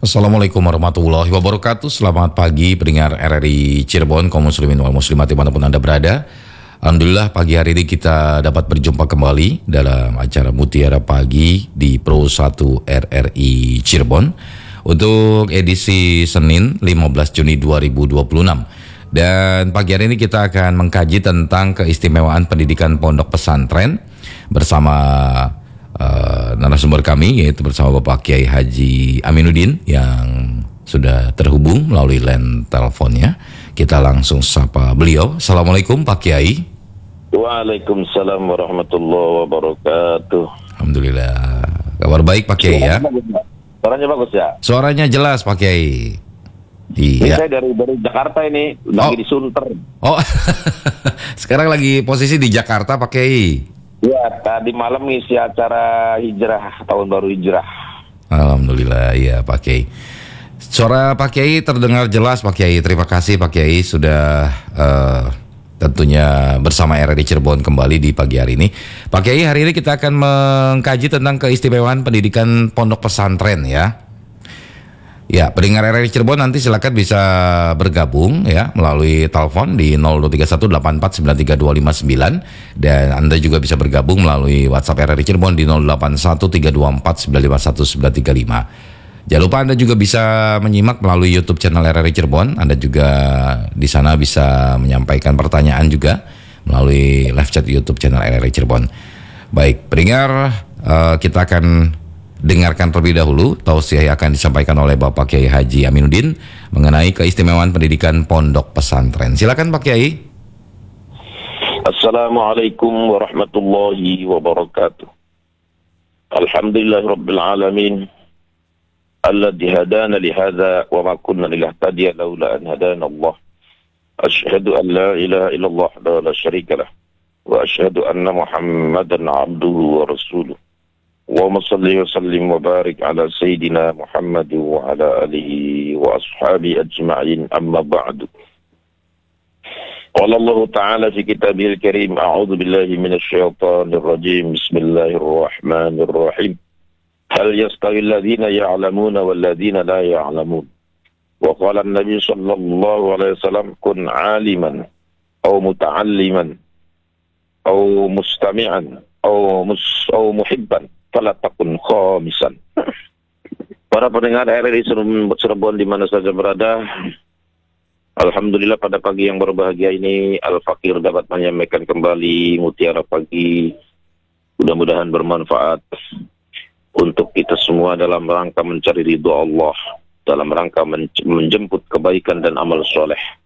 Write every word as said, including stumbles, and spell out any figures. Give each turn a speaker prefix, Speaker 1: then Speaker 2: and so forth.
Speaker 1: Assalamualaikum warahmatullahi wabarakatuh. Selamat pagi pendengar R R I Cirebon, kaum muslimin wal muslimat dimanapun Anda berada. Alhamdulillah pagi hari ini kita dapat berjumpa kembali dalam acara Mutiara Pagi di Pro satu R R I Cirebon untuk edisi Senin lima belas Juni dua ribu dua puluh enam. Dan pagi hari ini kita akan mengkaji tentang keistimewaan pendidikan pondok pesantren bersama Uh, narasumber kami, yaitu bersama Bapak Kiai Haji Aminuddin yang sudah terhubung melalui line teleponnya. Kita langsung sapa beliau. Assalamualaikum Pak Kiai.
Speaker 2: Waalaikumsalam warahmatullahi wabarakatuh.
Speaker 1: Alhamdulillah. Kabar baik Pak Kiai ya?
Speaker 2: Suaranya bagus ya?
Speaker 1: Suaranya jelas Pak Kiai.
Speaker 2: Ini
Speaker 1: Iya.
Speaker 2: saya dari dari Jakarta ini, lagi
Speaker 1: Oh.
Speaker 2: di Sunter.
Speaker 1: Oh, sekarang lagi posisi di Jakarta Pak Kiai.
Speaker 2: Ya, tadi malam ngisi acara hijrah, tahun baru hijrah.
Speaker 1: Alhamdulillah, iya Pak Kiai. Suara Pak Kiai terdengar jelas Pak Kiai. Terima kasih Pak Kiai sudah uh, tentunya bersama R R I Cirebon kembali di pagi hari ini. Pak Kiai, hari ini kita akan mengkaji tentang keistimewaan pendidikan pondok pesantren ya. Ya, pendengar R R I Cirebon nanti silakan bisa bergabung ya melalui telepon di nol dua tiga satu delapan empat sembilan tiga dua lima sembilan, dan Anda juga bisa bergabung melalui WhatsApp R R I Cirebon di nol delapan satu tiga dua empat sembilan lima satu sembilan tiga lima. Jangan lupa Anda juga bisa menyimak melalui YouTube channel R R I Cirebon. Anda juga di sana bisa menyampaikan pertanyaan juga melalui live chat YouTube channel R R I Cirebon. Baik, pendengar, uh, kita akan dengarkan terlebih dahulu tausiah yang akan disampaikan oleh Bapak Kiai Haji Aminuddin mengenai keistimewaan pendidikan pondok pesantren. Silakan Pak Kiai.
Speaker 2: Assalamualaikum warahmatullahi wabarakatuh. Alhamdulillahirabbil alamin. Alladzi hadana li hadza wa ma kunna linahtadiya laula an hadana Allah. Asyhadu an la ilaha illallah wa la syarika lah. Wa asyhadu anna Muhammadan 'abduhu wa rasuluh. Allahumma salli wa sallim wa barik ala Sayyidina Muhammad wa ala alihi wa ashabi ajma'in, amma ba'du. Qala Allah Ta'ala fi kitabihil karim, a'udhu billahi minasy syaithanir rajim, bismillahirrahmanirrahim. Hal yastawi alladhina ya'lamuna wal ladhina la ya'lamun. Wa qala an-nabi sallallahu alaihi wasallam, kun 'aliman aw muta'alliman aw mustami'an aw mus aw muhibban fala takun khamisan. Para pendengar R R I Cirebon di mana saja berada, alhamdulillah pada pagi yang berbahagia ini Al-Fakir dapat menyampaikan kembali Mutiara Pagi. Mudah-mudahan bermanfaat untuk kita semua dalam rangka mencari ridho Allah, dalam rangka menjemput kebaikan dan amal soleh.